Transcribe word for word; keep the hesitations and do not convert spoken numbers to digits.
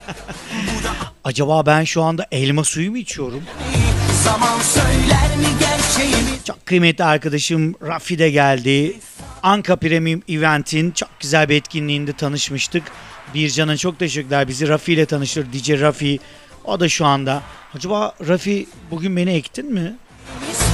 Acaba ben şu anda elma suyu mu içiyorum? Zaman söyler mi gerçeğimi? Çok kıymetli arkadaşım Rafi de geldi. Anka Premium Event'in çok güzel bir etkinliğinde tanışmıştık. Bircan'a çok teşekkürler. Bizi Rafi ile tanıştırdı. D J Rafi. O da şu anda. Acaba Rafi bugün beni ektin mi?